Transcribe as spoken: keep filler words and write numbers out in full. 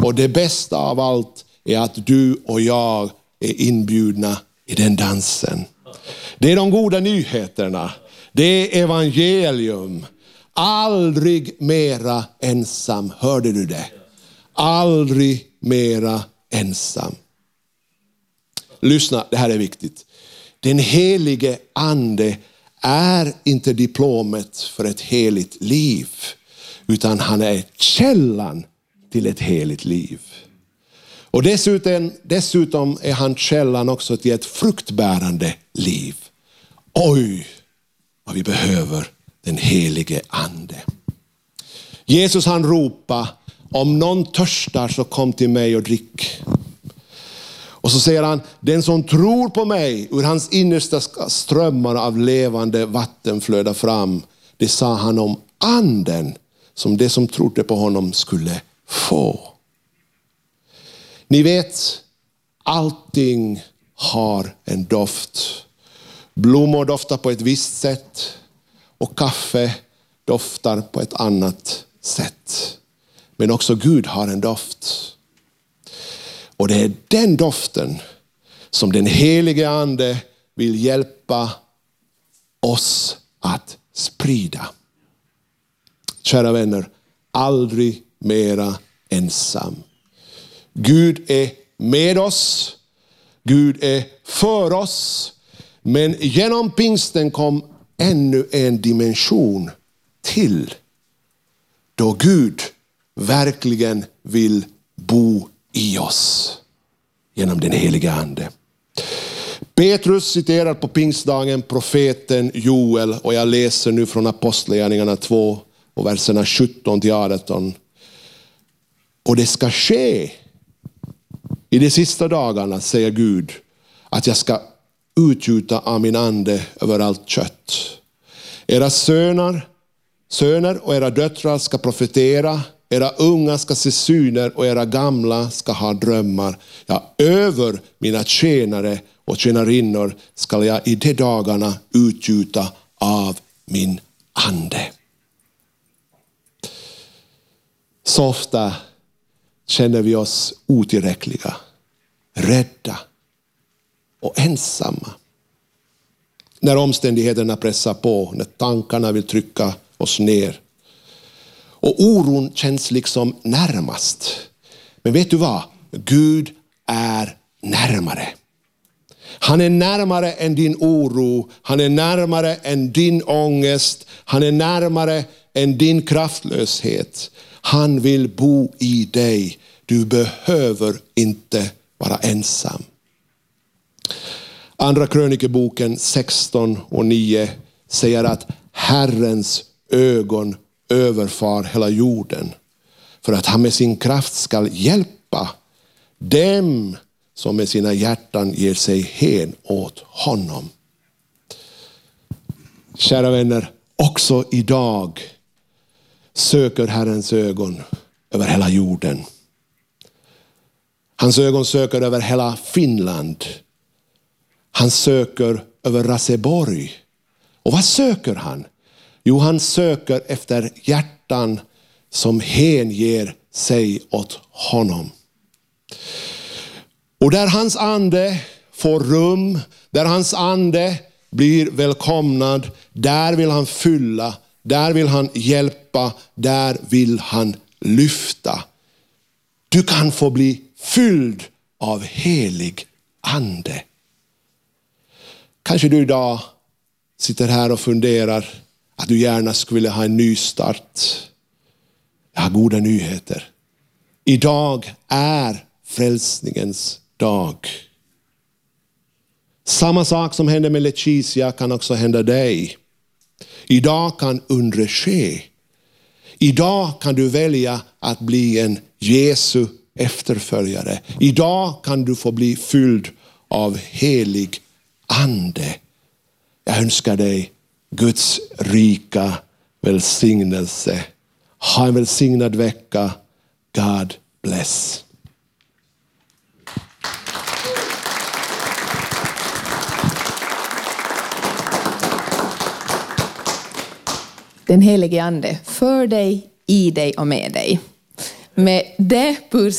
Och det bästa av allt är att du och jag är inbjudna i den dansen. Det är de goda nyheterna. Det är evangelium. Aldrig mera ensam. Hörde du det? Aldrig mera ensam. Lyssna, det här är viktigt. Den helige ande är inte diplomet för ett heligt liv, utan han är källan till ett heligt liv. Och dessutom, dessutom är han källan också till ett fruktbärande liv. Oj, vad vi behöver den helige ande. Jesus han ropar, om någon törstar så kom till mig och drick. Och så säger han, den som tror på mig, ur hans innersta strömmar av levande vatten flödar fram. Det sa han om anden som det som trodde på honom skulle få. Ni vet, allting har en doft. Blommor doftar på ett visst sätt och kaffe doftar på ett annat sätt. Men också Gud har en doft. Och det är den doften som den helige ande vill hjälpa oss att sprida. Kära vänner, aldrig mera ensam. Gud är med oss. Gud är för oss. Men genom pingsten kom ännu en dimension till. Då Gud verkligen vill bo i oss genom den heliga ande. Petrus citerar på pingstdagen profeten Joel, och jag läser nu från Apostlagärningarna två och verserna sjutton till arton. Och det ska ske i de sista dagarna, säger Gud, att jag ska utgjuta av min ande över allt kött. Era söner, söner och era döttrar ska profetera. Era unga ska se syner och era gamla ska ha drömmar. Ja, över mina tjänare och tjänarinnor ska jag i de dagarna utgjuta av min ande. Så ofta känner vi oss otillräckliga, rädda och ensamma. När omständigheterna pressar på, när tankarna vill trycka oss ner. Och oron känns liksom närmast. Men vet du vad? Gud är närmare. Han är närmare än din oro. Han är närmare än din ångest. Han är närmare än din kraftlöshet. Han vill bo i dig. Du behöver inte vara ensam. Andra krönikeboken sexton och nio säger att Herrens ögon överfar hela jorden för att han med sin kraft ska hjälpa dem som med sina hjärtan ger sig hen åt honom. Kära vänner, också idag söker Herrens ögon över hela jorden. Hans ögon söker över hela Finland. Han söker över Raseborg. Och vad söker han? Jo, han söker efter hjärtan som hänger sig åt honom. Och där hans ande får rum, där hans ande blir välkomnad, där vill han fylla, där vill han hjälpa, där vill han lyfta. Du kan få bli fylld av helig ande. Kanske du idag sitter här och funderar att du gärna skulle ha en ny start. Jag har goda nyheter. Idag är frälsningens dag. Samma sak som hände med Leticia kan också hända dig. Idag kan undre ske. Idag kan du välja att bli en Jesu efterföljare. Idag kan du få bli fylld av helig ande. Jag önskar dig Guds rika välsignelse. Ha en välsignad vecka. God bless. Den helige ande för dig, i dig och med dig. Med det